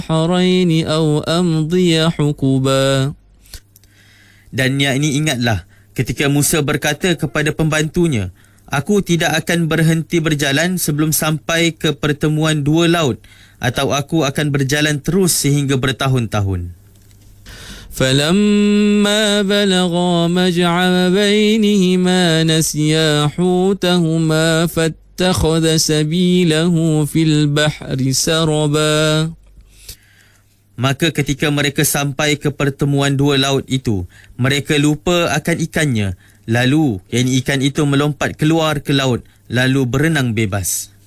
البحرين أو أمضي حقبا. Dan yakni ingatlah ketika Musa berkata kepada pembantunya, aku tidak akan berhenti berjalan sebelum sampai ke pertemuan dua laut, atau aku akan berjalan terus sehingga bertahun-tahun. فلما بلغا مجمع بينهما نسيا حوتهما فاتخذ سبيله في البحر سربا. Maka ketika mereka sampai ke pertemuan dua laut itu, mereka lupa akan ikannya. Lalu, ikan itu melompat keluar ke laut, lalu berenang bebas.